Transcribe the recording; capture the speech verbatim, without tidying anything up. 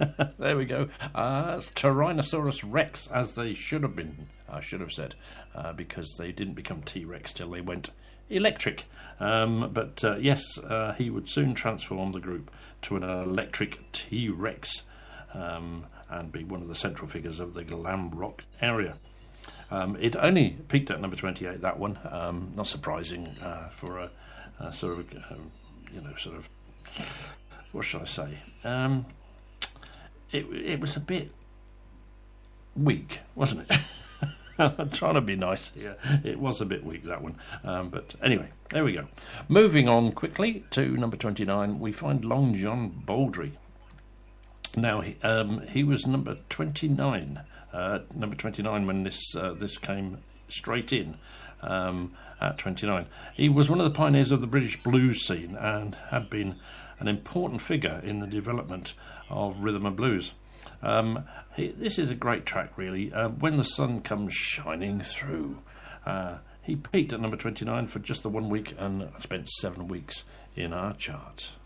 There we go. Uh, it's Tyrannosaurus Rex, as they should have been, I should have said, uh, because they didn't become T-Rex till they went electric. Um, but uh, yes, uh, he would soon transform the group to an electric T-Rex um, and be one of the central figures of the glam rock area. Um, it only peaked at number twenty-eight, that one. Um, not surprising uh, for a, a sort of, um, you know, sort of, what should I say? Um, it, it was a bit weak, wasn't it? I'm trying to be nice here. It was a bit weak, that one. Um, but anyway, there we go. Moving on quickly to number twenty-nine, we find Long John Baldry. Now, he, um, he was number twenty-nine. Uh, number twenty-nine when this uh, this came straight in um, at twenty-nine. He was one of the pioneers of the British blues scene and had been an important figure in the development of rhythm and blues. Um, he, this is a great track, really. Uh, When the Sun Comes Shining Through. Uh, he peaked at number twenty-nine for just the one week and spent seven weeks in our chart.